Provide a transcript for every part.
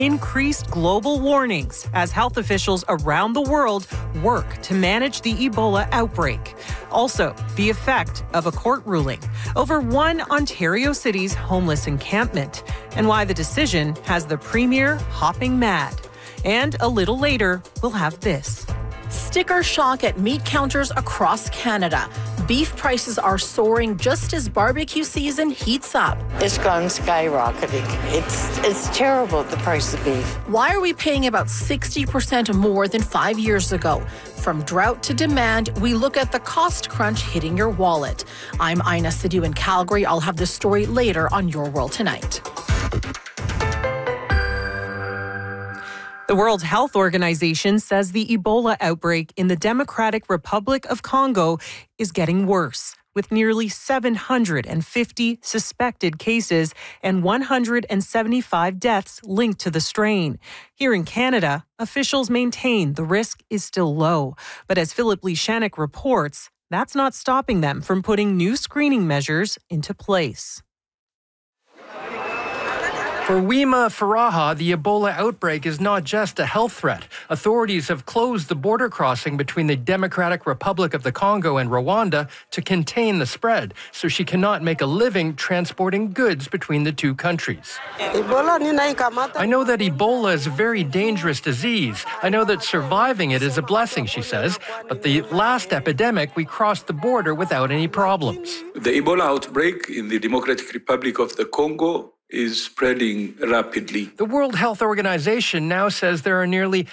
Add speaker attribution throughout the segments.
Speaker 1: increased global warnings as health officials around the world work to manage the Ebola outbreak. Also, the effect of a court ruling over one Ontario city's homeless encampment and why the decision has the Premier hopping mad. And a little later, we'll have this. Sticker shock at meat counters across Canada. Beef prices are soaring just as barbecue season heats up.
Speaker 2: It's gone skyrocketing. It's terrible, the price of beef.
Speaker 1: Why are we paying about 60% more than 5 years ago? From drought to demand, we look at the cost crunch hitting your wallet. I'm Ina Sidhu in Calgary. I'll have this story later on Your World Tonight. The World Health Organization says the Ebola outbreak in the Democratic Republic of Congo is getting worse, with nearly 750 suspected cases and 175 deaths linked to the strain. Here in Canada, officials maintain the risk is still low. But as Philip Lishanek reports, that's not stopping them from putting new screening measures into place.
Speaker 3: For Wima Faraha, the Ebola outbreak is not just a health threat. Authorities have closed the border crossing between the Democratic Republic of the Congo and Rwanda to contain the spread, so she cannot make a living transporting goods between the two countries. I know that Ebola is a very dangerous disease. I know that surviving it is a blessing, she says, but the last epidemic, we crossed the border without any problems.
Speaker 4: The Ebola outbreak in the Democratic Republic of the Congo is spreading rapidly.
Speaker 3: The World Health Organization now says there are nearly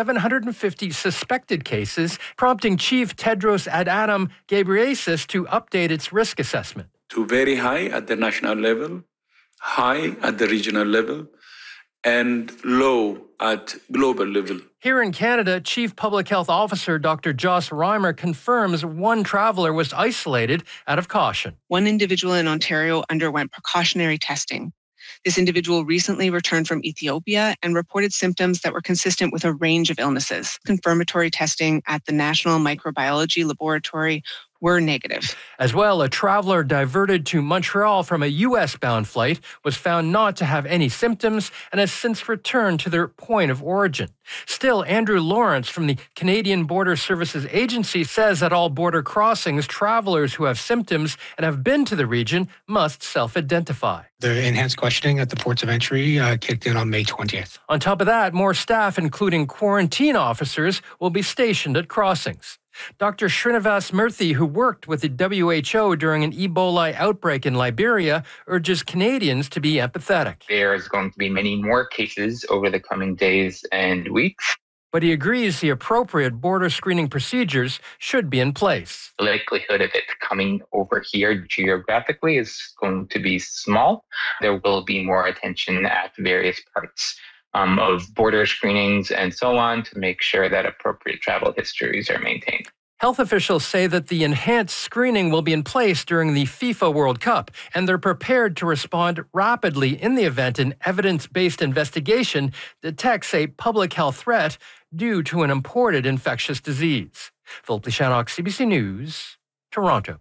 Speaker 3: 750 suspected cases, prompting Chief Tedros Adhanom Ghebreyesus to update its risk assessment.
Speaker 4: To very high at the national level, high at the regional level, and low at global level.
Speaker 3: Here in Canada, Chief Public Health Officer Dr. Joss Reimer confirms one traveler was isolated out of caution.
Speaker 5: One individual in Ontario underwent precautionary testing. This individual recently returned from Ethiopia and reported symptoms that were consistent with a range of illnesses. Confirmatory testing at the National Microbiology Laboratory were negative.
Speaker 3: As well, a traveler diverted to Montreal from a U.S.-bound flight was found not to have any symptoms and has since returned to their point of origin. Still, Andrew Lawrence from the Canadian Border Services Agency says at all border crossings, travelers who have symptoms and have been to the region must self-identify.
Speaker 6: The enhanced questioning at the ports of entry kicked in on May 20th.
Speaker 3: On top of that, more staff, including quarantine officers, will be stationed at crossings. Dr. Srinivas Murthy, who worked with the WHO during an Ebola outbreak in Liberia, urges Canadians to be empathetic.
Speaker 7: There's going to be many more cases over the coming days and weeks.
Speaker 3: But he agrees the appropriate border screening procedures should be in place.
Speaker 7: The likelihood of it coming over here geographically is going to be small. There will be more attention at various parts of border screenings and so on to make sure that appropriate travel histories are maintained.
Speaker 3: Health officials say that the enhanced screening will be in place during the FIFA World Cup, and they're prepared to respond rapidly in the event an evidence-based investigation detects a public health threat due to an imported infectious disease. Philip Lishanek, CBC News, Toronto.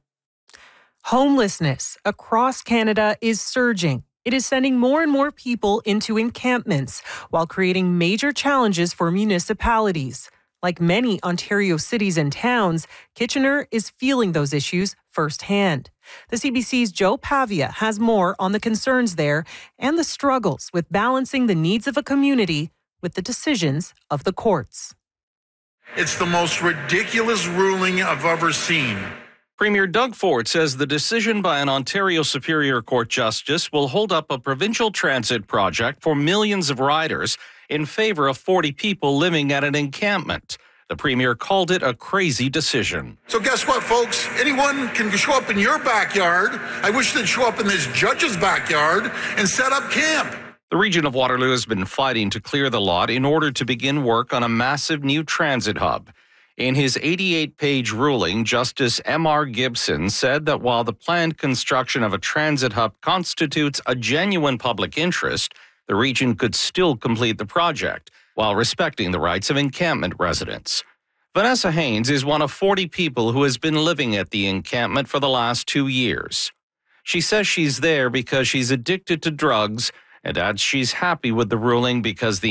Speaker 1: Homelessness across Canada is surging. It is sending more and more people into encampments while creating major challenges for municipalities. Like many Ontario cities and towns, Kitchener is feeling those issues firsthand. The CBC's Joe Pavia has more on the concerns there and the struggles with balancing the needs of a community with the decisions of the courts.
Speaker 8: It's the most ridiculous ruling I've ever seen.
Speaker 9: Premier Doug Ford says the decision by an Ontario Superior Court justice will hold up a provincial transit project for millions of riders in favor of 40 people living at an encampment. The Premier called it a crazy decision.
Speaker 8: So guess what, folks? Anyone can show up in your backyard. I wish they'd show up in this judge's backyard and set up camp.
Speaker 9: The region of Waterloo has been fighting to clear the lot in order to begin work on a massive new transit hub. In his 88-page ruling, Justice M.R. Gibson said that while the planned construction of a transit hub constitutes a genuine public interest, the region could still complete the project while respecting the rights of encampment residents. Vanessa Haynes is one of 40 people who has been living at the encampment for the last 2 years. She says she's there because she's addicted to drugs and adds she's happy with the ruling because the